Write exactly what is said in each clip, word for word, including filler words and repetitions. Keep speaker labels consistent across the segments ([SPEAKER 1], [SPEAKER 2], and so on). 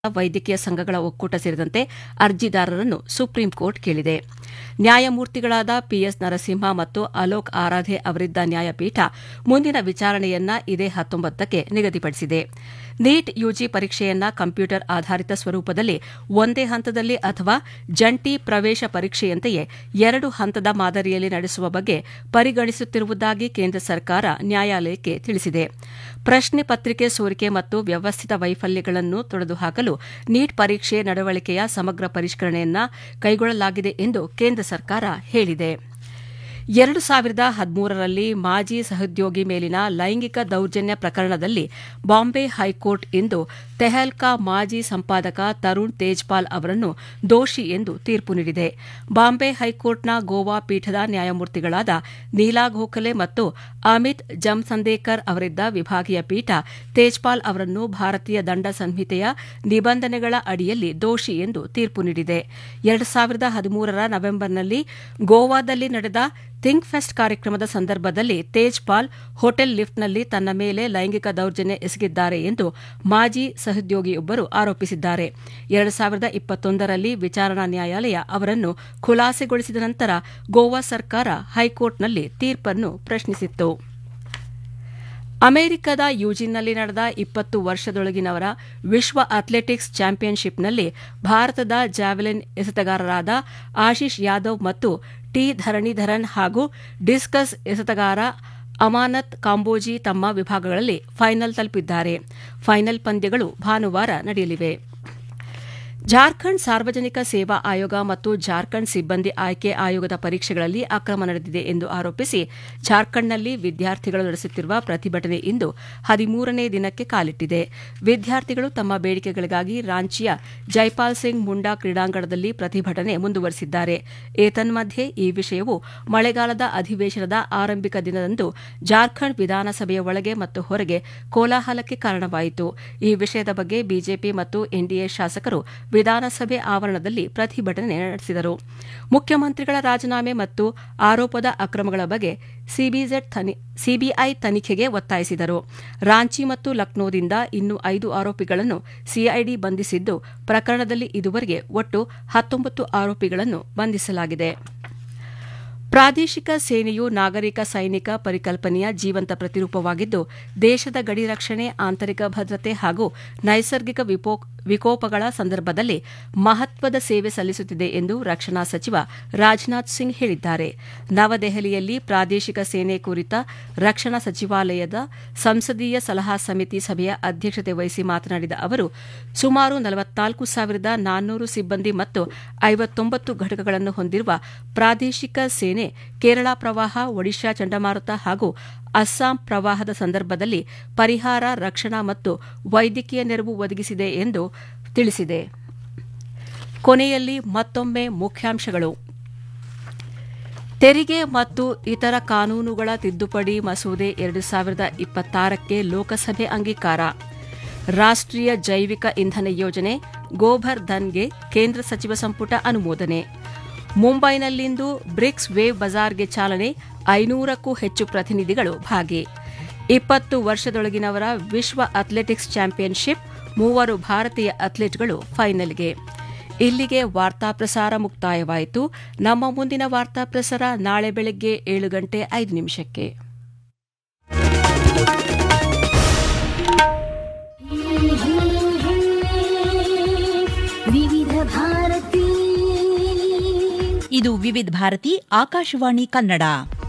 [SPEAKER 1] ವೈದ್ಯಕೀಯ ಸಂಘಗಳ ಒಕ್ಕೂಟ ಸೇರಿದಂತೆ ಅರ್ಜಿದಾರರನ್ನು ಸುಪ್ರೀಂ ಕೋರ್ಟ್ ಕೇಳಿದೆ. ನ್ಯಾಯಮೂರ್ತಿಗಳಾದ ಪಿಎಸ್ ನರಸಿಂಹ ಮತ್ತು ಅಲೋಕ್ ಆರಾಧೆ ಅವರಿದ್ದ ನ್ಯಾಯಪೀಠ ಮುಂದಿನ ವಿಚಾರಣೆಯನ್ನ ಇದೇ ಹತ್ತೊಂಬತ್ತಕ್ಕೆ ನಿಗದಿಪಡಿಸಿದೆ. ನೀಟ್ ಯುಜಿ ಪರೀಕ್ಷೆಯನ್ನ ಕಂಪ್ಯೂಟರ್ ಆಧಾರಿತ ಸ್ವರೂಪದಲ್ಲಿ ಒಂದೇ ಹಂತದಲ್ಲಿ ಅಥವಾ ಜಂಟಿ ಪ್ರವೇಶ ಪರೀಕ್ಷೆಯಂತೆಯೇ ಎರಡು ಹಂತದ ಮಾದರಿಯಲ್ಲಿ ನಡೆಸುವ ಬಗ್ಗೆ ಪರಿಗಣಿಸುತ್ತಿರುವುದಾಗಿ ಕೇಂದ್ರ ಸರ್ಕಾರ ನ್ಯಾಯಾಲಯಕ್ಕೆ ತಿಳಿಸಿದೆ. ಪ್ರಶ್ನೆ ಪತ್ರಿಕೆ ಸೋರಿಕೆ ಮತ್ತು ವ್ಯವಸ್ಥಿತ ವೈಫಲ್ಯಗಳನ್ನು ತೊಡೆದುಹಾಕಲು ನೀಟ್ ಪರೀಕ್ಷೆ ನಡವಳಿಕೆಯ ಸಮಗ್ರ ಪರಿಷ್ಕರಣೆಯನ್ನ ಕೈಗೊಳ್ಳಲಾಗಿದೆ ಎಂದು ಕೇಂದ್ರ ಸರ್ಕಾರ ಹೇಳಿದೆ. ಎರಡು ಸಾವಿರದ ಹದಿಮೂರರಲ್ಲಿ ಮಾಜಿ ಸಹೋದ್ಯೋಗಿ ಮೇಲಿನ ಲೈಂಗಿಕ ದೌರ್ಜನ್ಯ ಪ್ರಕರಣದಲ್ಲಿ ಬಾಂಬೆ ಹೈಕೋರ್ಟ್ ಇಂದು ತೆಹಲ್ಕಾ ಮಾಜಿ ಸಂಪಾದಕ ತರುಣ್ ತೇಜ್ಪಾಲ್ ಅವರನ್ನು ದೋಷಿ ಎಂದು ತೀರ್ಪು ನೀಡಿದೆ. ಬಾಂಬೆ ಹೈಕೋರ್ಟ್ನ ಗೋವಾ ಪೀಠದ ನ್ಯಾಯಮೂರ್ತಿಗಳಾದ ನೀಲಾ ಗೋಖಲೆ ಮತ್ತು ಅಮಿತ್ ಜಮಸಂದೇಕರ್ ಅವರಿದ್ದ ವಿಭಾಗೀಯ ಪೀಠ ತೇಜ್ಪಾಲ್ ಅವರನ್ನು ಭಾರತೀಯ ದಂಡ ಸಂಹಿತೆಯ ನಿಬಂಧನೆಗಳ ಅಡಿಯಲ್ಲಿ ದೋಷಿ ಎಂದು ತೀರ್ಪು ನೀಡಿದೆ. ಎರಡು ಸಾವಿರದ ಹದಿಮೂರರ ನವೆಂಬರ್ನಲ್ಲಿ ಗೋವಾದಲ್ಲಿ ನಡೆದ ಥಿಂಕ್ ಫೆಸ್ಟ್ ಕಾರ್ಯಕ್ರಮದ ಸಂದರ್ಭದಲ್ಲಿ ತೇಜ್ಪಾಲ್ ಹೋಟೆಲ್ ಲಿಫ್ಟ್ನಲ್ಲಿ ತನ್ನ ಮೇಲೆ ಲೈಂಗಿಕ ದೌರ್ಜನ್ಯ ಎಸಗಿದ್ದಾರೆ ಎಂದು ಮಾಜಿ ಸಹೋದ್ಯೋಗಿಯೊಬ್ಬರು ಆರೋಪಿಸಿದ್ದಾರೆ. ಎರಡು ಸಾವಿರದ ಇಪ್ಪತ್ತೊಂದರಲ್ಲಿ ವಿಚಾರಣಾ ನ್ಯಾಯಾಲಯ ಅವರನ್ನು ಖುಲಾಸೆಗೊಳಿಸಿದ ನಂತರ ಗೋವಾ ಸರ್ಕಾರ ಹೈಕೋರ್ಟ್ನಲ್ಲಿ ತೀರ್ಪನ್ನು ಪ್ರಶ್ನಿಸಿತ್ತು. ಅಮೆರಿಕದ ಯೂಜಿನ್ನಲ್ಲಿ ನಡೆದ ಇಪ್ಪತ್ತು ವರ್ಷದೊಳಗಿನವರ ವಿಶ್ವ ಅಥ್ಲೆಟಿಕ್ಸ್ ಚಾಂಪಿಯನ್ಶಿಪ್ನಲ್ಲಿ ಭಾರತದ ಜಾವೆಲಿನ್ ಎಸೆತಗಾರರಾದ ಆಶೀಶ್ ಯಾದವ್ ಮತ್ತು ಟಿ ಧರಣೀಧರನ್ ಹಾಗೂ ಡಿಸ್ಕಸ್ ಎಸೆತಗಾರ ಅಮಾನತ್ ಕಾಂಬೋಜಿ ತಮ್ಮ ವಿಭಾಗಗಳಲ್ಲಿ ಫೈನಲ್ ತಲುಪಿದ್ದಾರೆ. ಫೈನಲ್ ಪಂದ್ಯಗಳು ಭಾನುವಾರ ನಡೆಯಲಿವೆ. ಜಾರ್ಖಂಡ್ ಸಾರ್ವಜನಿಕ ಸೇವಾ ಆಯೋಗ ಮತ್ತು ಜಾರ್ಖಂಡ್ ಸಿಬ್ಬಂದಿ ಆಯ್ಕೆ ಆಯೋಗದ ಪರೀಕ್ಷೆಗಳಲ್ಲಿ ಅಕ್ರಮ ನಡೆದಿದೆ ಎಂದು ಆರೋಪಿಸಿ ಜಾರ್ಖಂಡ್ನಲ್ಲಿ ವಿದ್ಯಾರ್ಥಿಗಳು ನಡೆಸುತ್ತಿರುವ ಪ್ರತಿಭಟನೆ ಇಂದು ಹದಿಮೂರನೇ ದಿನಕ್ಕೆ ಕಾಲಿಟ್ಟಿದೆ. ವಿದ್ಯಾರ್ಥಿಗಳು ತಮ್ಮ ಬೇಡಿಕೆಗಳಿಗಾಗಿ ರಾಂಚಿಯ ಜೈಪಾಲ್ ಸಿಂಗ್ ಮುಂಡಾ ಕ್ರೀಡಾಂಗಣದಲ್ಲಿ ಪ್ರತಿಭಟನೆ ಮುಂದುವರೆಸಿದ್ದಾರೆ. ಏತನ್ಮಧ್ಯೆ ಈ ವಿಷಯವು ಮಳೆಗಾಲದ ಅಧಿವೇಶನದ ಆರಂಭಿಕ ದಿನದಂದು ಜಾರ್ಖಂಡ್ ವಿಧಾನಸಭೆಯ ಒಳಗೆ ಮತ್ತು ಹೊರಗೆ ಕೋಲಾಹಲಕ್ಕೆ ಕಾರಣವಾಯಿತು. ಈ ವಿಷಯದ ಬಗ್ಗೆ ಬಿಜೆಪಿ ಮತ್ತು ಎನ್ಡಿಎ ಶಾಸಕರು ವಿಧಾನಸಭೆ ಆವರಣದಲ್ಲಿ ಪ್ರತಿಭಟನೆ ನಡೆಸಿದರು. ಮುಖ್ಯಮಂತ್ರಿಗಳ ರಾಜೀನಾಮೆ ಮತ್ತು ಆರೋಪದ ಅಕ್ರಮಗಳ ಬಗ್ಗೆ ಸಿಬಿಐ ತನಿಖೆಗೆ ಒತ್ತಾಯಿಸಿದರು. ರಾಂಚಿ ಮತ್ತು ಲಕ್ನೋದಿಂದ ಇನ್ನೂ ಐದು ಆರೋಪಿಗಳನ್ನು ಸಿಐಡಿ ಬಂಧಿಸಿದ್ದು, ಪ್ರಕರಣದಲ್ಲಿ ಇದುವರೆಗೆ ಒಟ್ಟು ಹತ್ತೊಂಬತ್ತು ಆರೋಪಿಗಳನ್ನು ಬಂಧಿಸಲಾಗಿದೆ. ಪ್ರಾದೇಶಿಕ ಸೇನೆಯು ನಾಗರಿಕ ಸೈನಿಕ ಪರಿಕಲ್ಪನೆಯ ಜೀವಂತ ಪ್ರತಿರೂಪವಾಗಿದ್ದು, ದೇಶದ ಗಡಿ ರಕ್ಷಣೆ, ಆಂತರಿಕ ಭದ್ರತೆ ಹಾಗೂ ನೈಸರ್ಗಿಕ ವಿಕೋಪಗಳ ಸಂದರ್ಭದಲ್ಲಿ ಮಹತ್ವದ ಸೇವೆ ಸಲ್ಲಿಸುತ್ತಿದೆ ಎಂದು ರಕ್ಷಣಾ ಸಚಿವ ರಾಜನಾಥ್ ಸಿಂಗ್ ಹೇಳಿದ್ದಾರೆ. ನವದೆಹಲಿಯಲ್ಲಿ ಪ್ರಾದೇಶಿಕ ಸೇನೆ ಕುರಿತ ರಕ್ಷಣಾ ಸಚಿವಾಲಯದ ಸಂಸದೀಯ ಸಲಹಾ ಸಮಿತಿ ಸಭೆಯ ಅಧ್ಯಕ್ಷತೆ ವಹಿಸಿ ಮಾತನಾಡಿದ ಅವರು, ಸುಮಾರು ನಲವತ್ನಾಲ್ಕು ಸಾವಿರದ ನಾನ್ನೂರು ಸಿಬ್ಬಂದಿ ಮತ್ತು ಐವತ್ತೊಂಬತ್ತು ಘಟಕಗಳನ್ನು ಹೊಂದಿರುವ ಪ್ರಾದೇಶಿಕ ಸೇನೆ ಕೇರಳ ಪ್ರವಾಹ, ಒಡಿಶಾ ಚಂಡಮಾರುತ ಹಾಗೂ ಅಸ್ಸಾಂ ಪ್ರವಾಹದ ಸಂದರ್ಭದಲ್ಲಿ ಪರಿಹಾರ, ರಕ್ಷಣಾ ಮತ್ತು ವೈದ್ಯಕೀಯ ನೆರವು ಒದಗಿಸಿದೆ ಎಂದು ತಿಳಿಸಿದೆ. ಕೊನೆಯಲ್ಲಿ ಮತ್ತೊಮ್ಮೆ ಮುಖ್ಯಾಂಶಗಳು. ತೆರಿಗೆ ಮತ್ತು ಇತರ ಕಾನೂನುಗಳ ತಿದ್ದುಪಡಿ ಮಸೂದೆ ಎರಡು ಸಾವಿರದ ಇಪ್ಪತ್ತಾರಕ್ಕೆ ಲೋಕಸಭೆ ಅಂಗೀಕಾರ. ರಾಷ್ಟ್ರೀಯ ಜೈವಿಕ ಇಂಧನ ಯೋಜನೆ ಗೋಬರ್ ಧನ್ಗೆ ಕೇಂದ್ರ ಸಚಿವ ಸಂಪುಟ ಅನುಮೋದನೆ. ಮುಂಬೈನಲ್ಲಿಂದು ಬ್ರಿಕ್ಸ್ ವೇವ್ ಬಜಾರ್ಗೆ ಚಾಲನೆ, ಐನೂರಕ್ಕೂ ಹೆಚ್ಚು ಪ್ರತಿನಿಧಿಗಳು ಭಾಗಿ. ಇಪ್ಪತ್ತು ವರ್ಷದೊಳಗಿನವರ ವಿಶ್ವ ಅಥ್ಲೆಟಿಕ್ಸ್ ಚಾಂಪಿಯನ್ಶಿಪ್, ಮೂವರು ಭಾರತೀಯ ಅಥ್ಲೀಟ್ಗಳು ಫೈನಲ್ಗೆ. ಇಲ್ಲಿಗೆ ವಾರ್ತಾ ಪ್ರಸಾರ ಮುಕ್ತಾಯವಾಯಿತು. ನಮ್ಮ ಮುಂದಿನ ವಾರ್ತಾ ಪ್ರಸಾರ ನಾಳೆ ಬೆಳಗ್ಗೆ ಏಳು ಗಂಟೆ ಐದು ನಿಮಿಷಕ್ಕೆ.
[SPEAKER 2] ವಿವಿಧ ಭಾರತಿ ಇದು ವಿವಿಧ ಭಾರತಿ ಆಕಾಶವಾಣಿ ಕನ್ನಡ.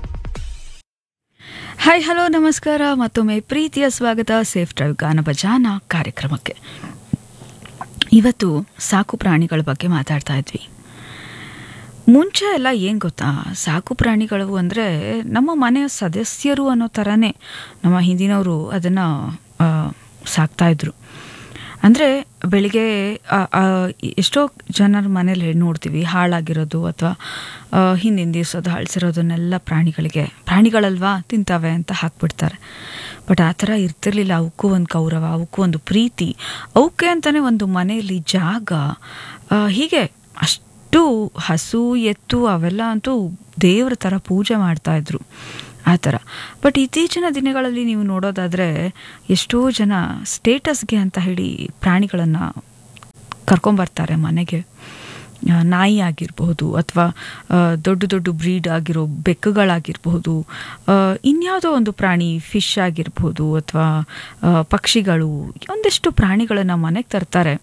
[SPEAKER 3] ಹಾಯ್ ಹಲೋ ನಮಸ್ಕಾರ, ಮತ್ತೊಮ್ಮೆ ಪ್ರೀತಿಯ ಸ್ವಾಗತ ಸೇಫ್ ಡ್ರೈವ್ ಗಾನ ಭಜಾನ ಕಾರ್ಯಕ್ರಮಕ್ಕೆ. ಇವತ್ತು ಸಾಕು ಪ್ರಾಣಿಗಳ ಬಗ್ಗೆ ಮಾತಾಡ್ತಾ ಇದ್ವಿ. ಮುಂಚೆ ಎಲ್ಲ ಏನು ಗೊತ್ತಾ, ಸಾಕು ಪ್ರಾಣಿಗಳು ಅಂದರೆ ನಮ್ಮ ಮನೆಯ ಸದಸ್ಯರು ಅನ್ನೋ ಥರನೇ ನಮ್ಮ ಹಿಂದಿನವರು ಅದನ್ನು ಸಾಕ್ತಾಯಿದ್ರು. ಅಂದರೆ ಬೆಳಿಗ್ಗೆ ಎಷ್ಟೋ ಜನರ ಮನೇಲಿ ನೋಡ್ತೀವಿ ಹಾಳಾಗಿರೋದು ಅಥವಾ ಹಿಂದಿನ ದಿವಸದ ಹಳಸಿರೋದನ್ನೆಲ್ಲ ಪ್ರಾಣಿಗಳಿಗೆ, ಪ್ರಾಣಿಗಳಲ್ವಾ ತಿಂತಾವೆ ಅಂತ ಹಾಕ್ಬಿಡ್ತಾರೆ. ಬಟ್ ಆ ಥರ ಇರ್ತಿರ್ಲಿಲ್ಲ. ಅವಕ್ಕೂ ಒಂದು ಗೌರವ, ಅವಕ್ಕೂ ಒಂದು ಪ್ರೀತಿ, ಅವಕ್ಕೆ ಅಂತಲೇ ಒಂದು ಮನೆಯಲ್ಲಿ ಜಾಗ, ಹೀಗೆ ಅಷ್ಟು ಹಸು ಎತ್ತು ಅವೆಲ್ಲ ಅಂತೂ ದೇವ್ರ ಥರ ಪೂಜೆ ಮಾಡ್ತಾಯಿದ್ರು ಆ ಥರ. ಬಟ್ ಇತ್ತೀಚಿನ ದಿನಗಳಲ್ಲಿ ನೀವು ನೋಡೋದಾದರೆ ಎಷ್ಟೋ ಜನ ಸ್ಟೇಟಸ್ಗೆ ಅಂತ ಹೇಳಿ ಪ್ರಾಣಿಗಳನ್ನು ಕರ್ಕೊಂಬರ್ತಾರೆ ಮನೆಗೆ. ನಾಯಿ ಆಗಿರಬಹುದು ಅಥವಾ ದೊಡ್ಡ ದೊಡ್ಡ ಬ್ರೀಡ್ ಆಗಿರೋ ಬೆಕ್ಕುಗಳಾಗಿರಬಹುದು, ಇನ್ಯಾವುದೋ ಒಂದು ಪ್ರಾಣಿ, ಫಿಶ್ ಆಗಿರ್ಬೋದು ಅಥವಾ ಪಕ್ಷಿಗಳು, ಒಂದಿಷ್ಟು ಪ್ರಾಣಿಗಳನ್ನು ಮನೆಗೆ ತರ್ತಾರೆ.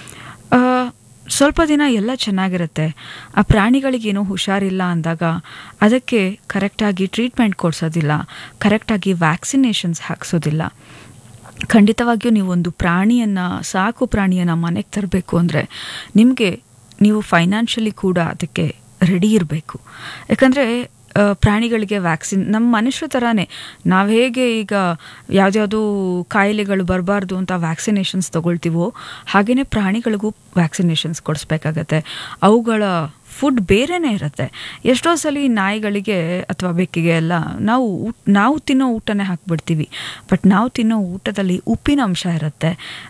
[SPEAKER 3] ಸ್ವಲ್ಪ ದಿನ ಎಲ್ಲ ಚೆನ್ನಾಗಿರುತ್ತೆ. ಆ ಪ್ರಾಣಿಗಳಿಗೇನೋ ಹುಷಾರಿಲ್ಲ ಅಂದಾಗ ಅದಕ್ಕೆ ಕರೆಕ್ಟಾಗಿ ಟ್ರೀಟ್ಮೆಂಟ್ ಕೊಡಿಸೋದಿಲ್ಲ, ಕರೆಕ್ಟಾಗಿ ವ್ಯಾಕ್ಸಿನೇಷನ್ಸ್ ಹಾಕ್ಸೋದಿಲ್ಲ. ಖಂಡಿತವಾಗಿಯೂ ನೀವು ಒಂದು ಪ್ರಾಣಿಯನ್ನು, ಸಾಕು ಪ್ರಾಣಿಯನ್ನು ಮನೆಗೆ ತರಬೇಕು ಅಂದರೆ ನಿಮಗೆ ನೀವು ಫೈನಾನ್ಷಿಯಲಿ ಕೂಡ ಅದಕ್ಕೆ ರೆಡಿ ಇರಬೇಕು. ಯಾಕಂದರೆ ಪ್ರಾಣಿಗಳಿಗೆ ವ್ಯಾಕ್ಸಿನ್, ನಮ್ಮ ಮನುಷ್ಯರ ಥರನೇ ನಾವು ಹೇಗೆ ಈಗ ಯಾವುದ್ಯಾವುದೋ ಕಾಯಿಲೆಗಳು ಬರಬಾರ್ದು ಅಂತ ವ್ಯಾಕ್ಸಿನೇಷನ್ಸ್ ತೊಗೊಳ್ತೀವೋ ಹಾಗೆಯೇ ಪ್ರಾಣಿಗಳಿಗೂ ವ್ಯಾಕ್ಸಿನೇಷನ್ಸ್ ಕೊಡಿಸ್ಬೇಕಾಗತ್ತೆ. ಅವುಗಳ ಫುಡ್ ಬೇರೆನೇ ಇರುತ್ತೆ. ಎಷ್ಟೋ ಸಲ ನಾಯಿಗಳಿಗೆ ಅಥವಾ ಬೆಕ್ಕಿಗೆ ಎಲ್ಲ ನಾವು ನಾವು ತಿನ್ನೋ ಊಟನೇ ಹಾಕ್ಬಿಡ್ತೀವಿ. ಬಟ್ ನಾವು ತಿನ್ನೋ ಊಟದಲ್ಲಿ ಉಪ್ಪಿನ ಅಂಶ ಇರುತ್ತೆ,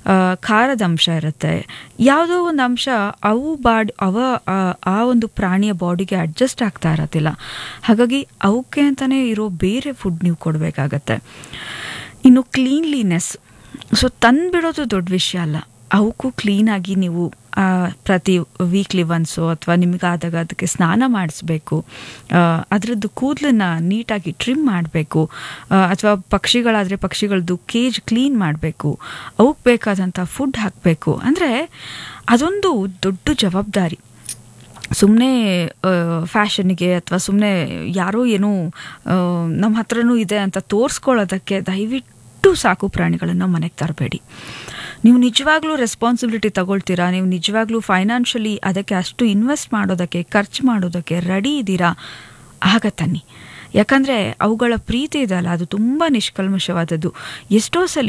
[SPEAKER 3] ಖಾರದ ಅಂಶ ಇರುತ್ತೆ, ಯಾವುದೋ ಒಂದು ಅಂಶ ಅವು ಬಾಡಿ ಅವ ಆ ಒಂದು ಪ್ರಾಣಿಯ ಬಾಡಿಗೆ ಅಡ್ಜಸ್ಟ್ ಆಗ್ತಾ ಇರೋದಿಲ್ಲ. ಹಾಗಾಗಿ ಅವಕ್ಕೆ ಅಂತಲೇ ಇರೋ ಬೇರೆ ಫುಡ್ ನೀವು ಕೊಡಬೇಕಾಗತ್ತೆ. ಇನ್ನು ಕ್ಲೀನ್ಲಿನೆಸ್, ಸೊ ತಂದುಬಿಡೋದು ದೊಡ್ಡ ವಿಷಯ ಅಲ್ಲ. ಅವಕ್ಕೂ ಕ್ಲೀನಾಗಿ ನೀವು ಪ್ರತಿ ವೀಕ್ಲಿ ಒನ್ಸು ಅಥವಾ ನಿಮಗಾದಾಗ ಅದಕ್ಕೆ ಸ್ನಾನ ಮಾಡಿಸ್ಬೇಕು, ಅದರದ್ದು ಕೂದಲನ್ನು ನೀಟಾಗಿ ಟ್ರಿಮ್ ಮಾಡಬೇಕು, ಅಥವಾ ಪಕ್ಷಿಗಳಾದರೆ ಪಕ್ಷಿಗಳದ್ದು ಕೇಜ್ ಕ್ಲೀನ್ ಮಾಡಬೇಕು, ಅವಕ್ಕೆ ಬೇಕಾದಂಥ ಫುಡ್ ಹಾಕಬೇಕು. ಅಂದರೆ ಅದೊಂದು ದೊಡ್ಡ ಜವಾಬ್ದಾರಿ. ಸುಮ್ಮನೆ ಫ್ಯಾಷನ್ಗೆ ಅಥವಾ ಸುಮ್ಮನೆ ಯಾರೋ ಏನೋ ನಮ್ಮ ಹತ್ರನೂ ಇದೆ ಅಂತ ತೋರಿಸ್ಕೊಳ್ಳೋದಕ್ಕೆ ದಯವಿಟ್ಟು ಸಾಕು ಪ್ರಾಣಿಗಳನ್ನು ಮನೆಗೆ ತರಬೇಡಿ. ನೀವು ನಿಜವಾಗ್ಲೂ ರೆಸ್ಪಾನ್ಸಿಬಿಲಿಟಿ ತಗೊಳ್ತೀರಾ, ನೀವು ನಿಜವಾಗ್ಲೂ ಫೈನಾನ್ಷಿಯಲಿ ಅದಕ್ಕೆ ಅಷ್ಟು ಇನ್ವೆಸ್ಟ್ ಮಾಡೋದಕ್ಕೆ, ಖರ್ಚು ಮಾಡೋದಕ್ಕೆ ರೆಡಿ ಇದ್ದೀರಾ, ಆಗ ತನ್ನಿ. ಯಾಕಂದರೆ ಅವುಗಳ ಪ್ರೀತಿ ಇದೆಯಲ್ಲ, ಅದು ತುಂಬ ನಿಷ್ಕಲ್ಮಶವಾದದ್ದು. ಎಷ್ಟೋ ಸಲ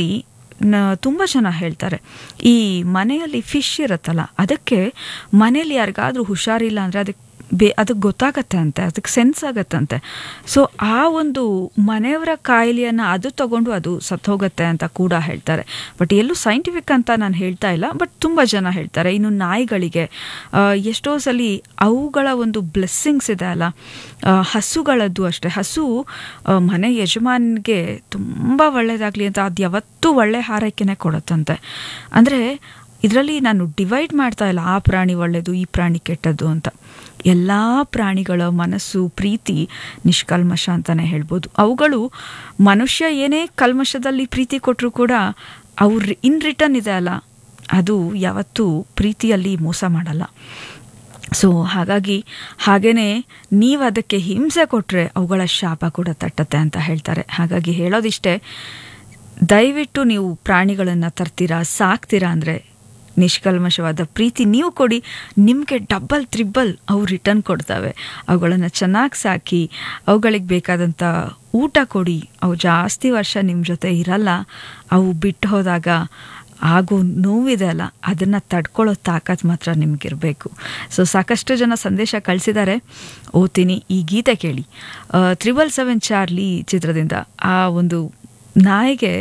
[SPEAKER 3] ತುಂಬ ಜನ ಹೇಳ್ತಾರೆ, ಈ ಮನೆಯಲ್ಲಿ ಫಿಶ್ ಇರುತ್ತಲ್ಲ, ಅದಕ್ಕೆ ಮನೇಲಿ ಯಾರಿಗಾದ್ರೂ ಹುಷಾರಿಲ್ಲ ಅಂದರೆ ಅದಕ್ಕೆ ಬೇ ಅದಕ್ಕೆ ಗೊತ್ತಾಗತ್ತೆ ಅಂತೆ, ಅದಕ್ಕೆ ಸೆನ್ಸ್ ಆಗತ್ತಂತೆ. ಸೊ ಆ ಒಂದು ಮನೆಯವರ ಕಾಯಿಲೆಯನ್ನು ಅದು ತಗೊಂಡು ಅದು ಸತ್ತೋಗತ್ತೆ ಅಂತ ಕೂಡ ಹೇಳ್ತಾರೆ. ಬಟ್ ಎಲ್ಲೂ ಸೈಂಟಿಫಿಕ್ ಅಂತ ನಾನು ಹೇಳ್ತಾ ಇಲ್ಲ, ಬಟ್ ತುಂಬ ಜನ ಹೇಳ್ತಾರೆ. ಇನ್ನು ನಾಯಿಗಳಿಗೆ ಎಷ್ಟೋ ಸಲ ಅವುಗಳ ಒಂದು ಬ್ಲೆಸ್ಸಿಂಗ್ಸ್ ಇದೆ ಅಲ್ಲ, ಹಸುಗಳದ್ದು ಅಷ್ಟೇ. ಹಸು ಮನೆ ಯಜಮಾನಿಗೆ ತುಂಬ ಒಳ್ಳೆಯದಾಗಲಿ ಅಂತ ಅದು ಯಾವತ್ತೂ ಒಳ್ಳೆ ಹಾರೈಕೆನೇ ಕೊಡುತ್ತಂತೆ. ಅಂದರೆ ಇದರಲ್ಲಿ ನಾನು ಡಿವೈಡ್ ಮಾಡ್ತಾ ಇಲ್ಲ, ಆ ಪ್ರಾಣಿ ಒಳ್ಳೆಯದು, ಈ ಪ್ರಾಣಿ ಕೆಟ್ಟದ್ದು ಅಂತ. ಎಲ್ಲ ಪ್ರಾಣಿಗಳ ಮನಸ್ಸು, ಪ್ರೀತಿ ನಿಷ್ಕಲ್ಮಶ ಅಂತಲೇ ಹೇಳ್ಬೋದು. ಅವುಗಳು ಮನುಷ್ಯ ಏನೇ ಕಲ್ಮಶದಲ್ಲಿ ಪ್ರೀತಿ ಕೊಟ್ಟರು ಕೂಡ ಅವ್ರ ಇನ್ ರಿಟರ್ನ್ ಇದೆ ಅಲ್ಲ, ಅದು ಯಾವತ್ತೂ ಪ್ರೀತಿಯಲ್ಲಿ ಮೋಸ ಮಾಡಲ್ಲ. ಸೊ ಹಾಗಾಗಿ ಹಾಗೇ ನೀವು ಅದಕ್ಕೆ ಹಿಂಸೆ ಕೊಟ್ಟರೆ ಅವುಗಳ ಶಾಪ ಕೂಡ ತಟ್ಟತ್ತೆ ಅಂತ ಹೇಳ್ತಾರೆ. ಹಾಗಾಗಿ ಹೇಳೋದಿಷ್ಟೇ, ದಯವಿಟ್ಟು ನೀವು ಪ್ರಾಣಿಗಳನ್ನು ತರ್ತೀರಾ, ಸಾಕ್ತೀರಾ ಅಂದರೆ ನಿಷ್ಕಲ್ಮಶವಾದ ಪ್ರೀತಿ ನೀವು ಕೊಡಿ, ನಿಮಗೆ ಡಬ್ಬಲ್ ತ್ರಿಬ್ಬಲ್ ಅವು ರಿಟರ್ನ್ ಕೊಡ್ತವೆ. ಅವುಗಳನ್ನು ಚೆನ್ನಾಗಿ ಸಾಕಿ, ಅವುಗಳಿಗೆ ಬೇಕಾದಂಥ ಊಟ ಕೊಡಿ. ಅವು ಜಾಸ್ತಿ ವರ್ಷ ನಿಮ್ಮ ಜೊತೆ ಇರಲ್ಲ. ಅವು ಬಿಟ್ಟು ಹೋದಾಗ ಆಗೋ ನೋವಿದೆ ಅಲ್ಲ, ಅದನ್ನು ತಡ್ಕೊಳ್ಳೋ ತಾಕತ್ ಮಾತ್ರ ನಿಮಗಿರಬೇಕು. ಸೊ ಸಾಕಷ್ಟು ಜನ ಸಂದೇಶ ಕಳಿಸಿದ್ದಾರೆ, ಓದ್ತೀನಿ. ಈ ಗೀತೆ ಕೇಳಿ, ತ್ರಿಬಲ್ ಸೆವೆನ್ ಚಾರ್ಲಿ ಚಿತ್ರದಿಂದ. ಆ ಒಂದು ನಾಯಿಗೆ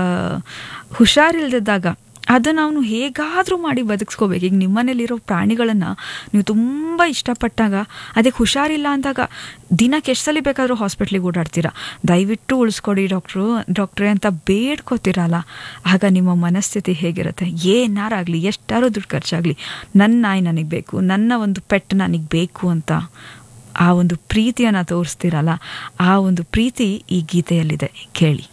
[SPEAKER 3] ಹುಷಾರಿಲ್ದಿದ್ದಾಗ ಅದನ್ನು ಅವನು ಹೇಗಾದರೂ ಮಾಡಿ ಬದುಕಿಸ್ಕೋಬೇಕು. ಈಗ ನಿಮ್ಮನೇಲಿರೋ ಪ್ರಾಣಿಗಳನ್ನು ನೀವು ತುಂಬ ಇಷ್ಟಪಟ್ಟಾಗ ಅದಕ್ಕೆ ಹುಷಾರಿಲ್ಲ ಅಂದಾಗ ದಿನಕ್ಕೆ ಎಷ್ಟು ಸಲ ಬೇಕಾದರೂ ಹಾಸ್ಪಿಟ್ಲಿಗೆ ಓಡಾಡ್ತೀರಾ. ದಯವಿಟ್ಟು ಉಳಿಸ್ಕೊಡಿ ಡಾಕ್ಟ್ರು ಡಾಕ್ಟ್ರೇ ಅಂತ ಬೇಡ್ಕೋತೀರಲ್ಲ, ಆಗ ನಿಮ್ಮ ಮನಸ್ಥಿತಿ ಹೇಗಿರುತ್ತೆ? ಏನಾರಾಗಲಿ, ಎಷ್ಟಾರು ದುಡ್ಡು ಖರ್ಚಾಗಲಿ, ನನ್ನ ನಾಯಿ ನನಗೆ ಬೇಕು, ನನ್ನ ಒಂದು ಪೆಟ್ ನನಗೆ ಬೇಕು ಅಂತ ಆ ಒಂದು ಪ್ರೀತಿಯನ್ನು ತೋರಿಸ್ತೀರಲ್ಲ, ಆ ಒಂದು ಪ್ರೀತಿ ಈ ಗೀತೆಯಲ್ಲಿದೆ, ಕೇಳಿ.